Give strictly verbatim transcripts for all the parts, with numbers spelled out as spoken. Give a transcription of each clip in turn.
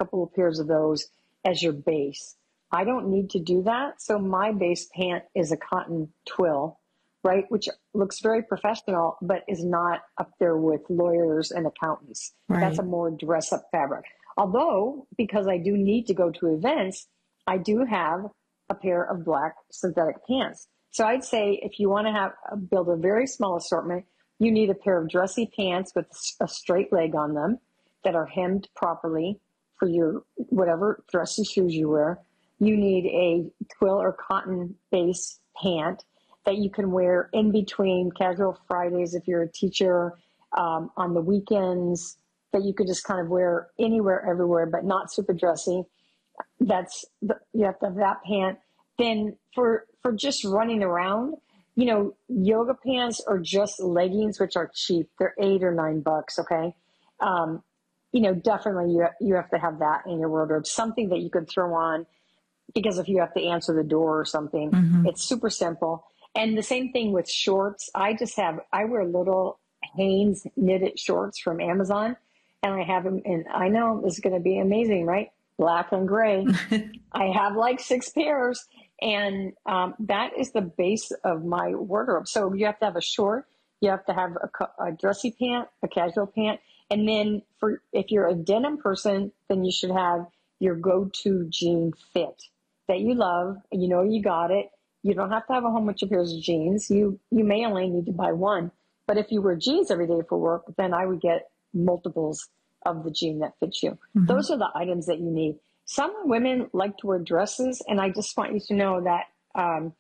couple of pairs of those as your base. I don't need to do that. So my base pant is a cotton twill, right? Which looks very professional, but is not up there with lawyers and accountants. Right. That's a more dress up fabric. Although, because I do need to go to events, I do have a pair of black synthetic pants. So I'd say if you want to have build a very small assortment, you need a pair of dressy pants with a straight leg on them that are hemmed properly for your whatever dressy shoes you wear. You need a twill or cotton base pant that you can wear in between casual Fridays if you're a teacher, um, on the weekends, that you could just kind of wear anywhere, everywhere, but not super dressy. That's the, you have to have that pant. Then for for just running around, you know, yoga pants or just leggings, which are cheap. They're eight or nine bucks. Okay, um, you know, definitely you you have to have that in your wardrobe. Something that you could throw on because if you have to answer the door or something, mm-hmm. It's super simple. And the same thing with shorts. I just have I wear little Hanes knitted shorts from Amazon, and I have them. And I know this is going to be amazing, right? Black and gray. I have like six pairs, and um, that is the base of my wardrobe. So you have to have a short, you have to have a, a dressy pant, a casual pant, and then for if you're a denim person, then you should have your go-to jean fit that you love, and you know you got it. You don't have to have a whole bunch of pairs of jeans. You you may only need to buy one, but if you wear jeans every day for work, then I would get multiples of the jean that fits you. Mm-hmm. Those are the items that you need. Some women like to wear dresses, and I just want you to know that um,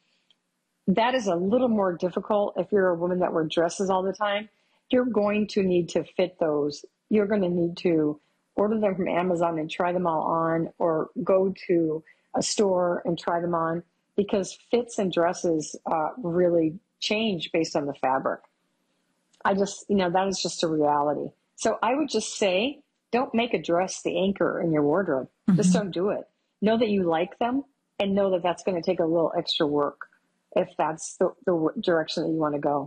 that is a little more difficult if you're a woman that wears dresses all the time. You're going to need to fit those. You're going to need to order them from Amazon and try them all on, or go to a store and try them on, because fits and dresses uh, really change based on the fabric. I just, you know, that is just a reality. So I would just say, don't make a dress the anchor in your wardrobe. Mm-hmm. Just don't do it. Know that you like them, and know that that's going to take a little extra work if that's the, the direction that you want to go.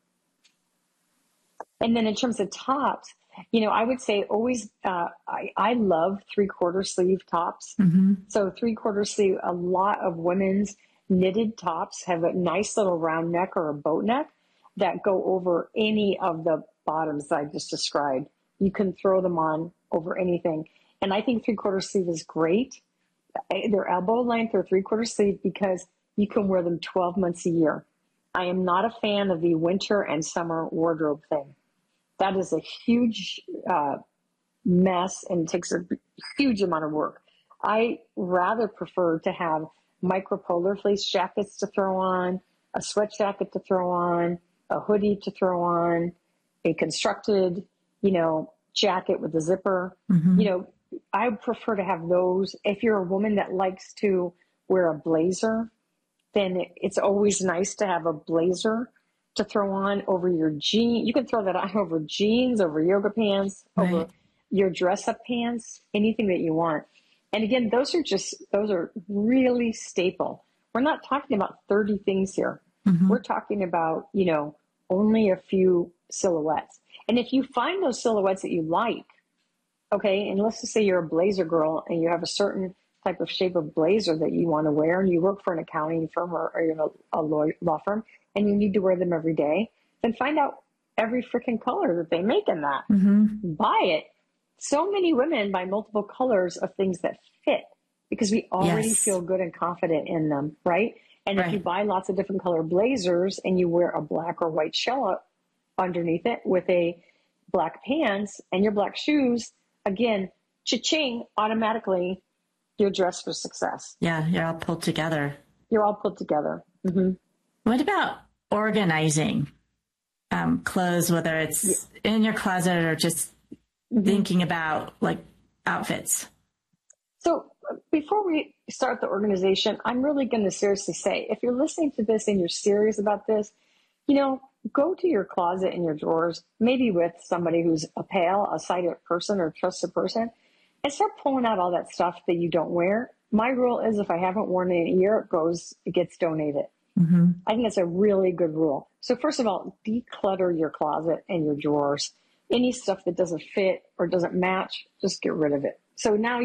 And then in terms of tops, you know, I would say always, uh, I, I love three quarter sleeve tops. Mm-hmm. So three quarter sleeve, a lot of women's knitted tops have a nice little round neck or a boat neck that go over any of the bottoms that I just described. You can throw them on over anything. And I think three quarter sleeve is great. They're elbow length or three quarter sleeve because you can wear them twelve months a year. I am not a fan of the winter and summer wardrobe thing. That is a huge uh, mess and takes a huge amount of work. I rather prefer to have micropolar fleece jackets to throw on, a sweat jacket to throw on, a hoodie to throw on, a constructed, you know, jacket with a zipper. Mm-hmm. You know, I prefer to have those. If you're a woman that likes to wear a blazer, then it's always nice to have a blazer to throw on over your jeans. You can throw that on over jeans, over yoga pants, right. Over your dress up pants, anything that you want. And again, those are just, those are really staple. We're not talking about thirty things here. Mm-hmm. We're talking about, you know, only a few silhouettes. And if you find those silhouettes that you like, okay, and let's just say you're a blazer girl and you have a certain type of shape of blazer that you want to wear, and you work for an accounting firm or, or you're in a, a law, law firm, and you need to wear them every day, then find out every freaking color that they make in that. Mm-hmm. Buy it. So many women buy multiple colors of things that fit because we already yes. feel good and confident in them, right? And right. if you buy lots of different color blazers and you wear a black or white shell underneath it with a black pants and your black shoes, again, cha-ching, automatically you're dressed for success. Yeah, you're all pulled together. You're all put together. Mm-hmm. What about organizing um, clothes, whether it's yeah. in your closet or just mm-hmm. thinking about like outfits? So before we start the organization, I'm really going to seriously say, if you're listening to this and you're serious about this, you know, go to your closet and your drawers, maybe with somebody who's a pal, a sighted person or trusted person, and start pulling out all that stuff that you don't wear. My rule is if I haven't worn it in a year, it goes, it gets donated. Mm-hmm. I think that's a really good rule. So first of all, declutter your closet and your drawers. Any stuff that doesn't fit or doesn't match, just get rid of it. So now